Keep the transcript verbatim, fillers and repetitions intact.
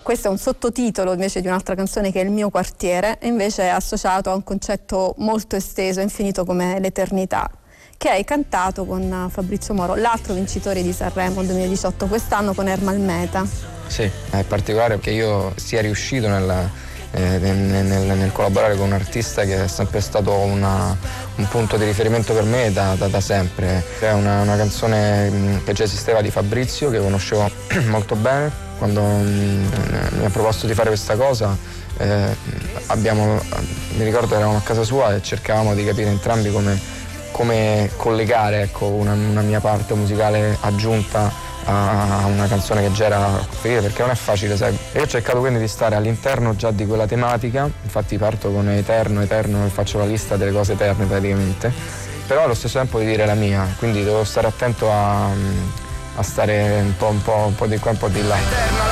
questo è un sottotitolo invece di un'altra canzone che è Il mio quartiere, e invece è associato a un concetto molto esteso, infinito come l'eternità, che hai cantato con Fabrizio Moro, l'altro vincitore di Sanremo duemiladiciotto, quest'anno con Ermal Meta. Sì, è particolare che io sia riuscito nella Eh, nel, nel, nel collaborare con un artista che è sempre stato una, un punto di riferimento per me da, da, da sempre. È una, una canzone che già esisteva di Fabrizio, che conoscevo molto bene. Quando mh, mi ha proposto di fare questa cosa, eh, abbiamo, mi ricordo eravamo a casa sua e cercavamo di capire entrambi come, come collegare, ecco, una, una mia parte musicale aggiunta a una canzone che già era preferita, perché non è facile, sai. Io ho cercato quindi di stare all'interno già di quella tematica, infatti parto con Eterno, Eterno e faccio la lista delle cose eterne praticamente, però allo stesso tempo di dire la mia, quindi devo stare attento a, a stare un po', un po', un po' di qua, un po' di là.